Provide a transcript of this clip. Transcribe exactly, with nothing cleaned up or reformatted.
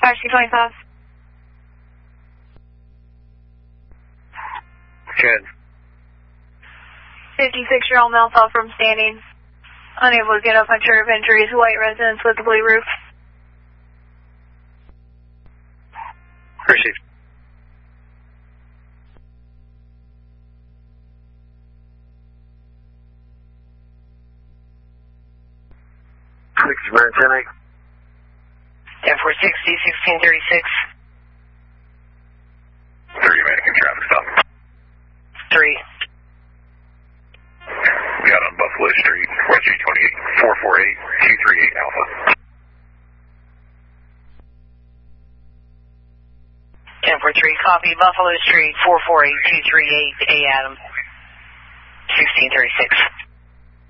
five C twenty-five. Good. fifty-six-year-old male fell from standing. Unable to get up on chart of injuries. White residence with the blue roof. Received. six ten eight. ten four sixty, sixteen thirty-six. thirty American traffic stop. three. We got on Buffalo Street, West three twenty-eight, four four eight, two three eight Alpha. ten four three, copy, Buffalo Street, four four eight, two three eight, A Adam. sixteen thirty-six.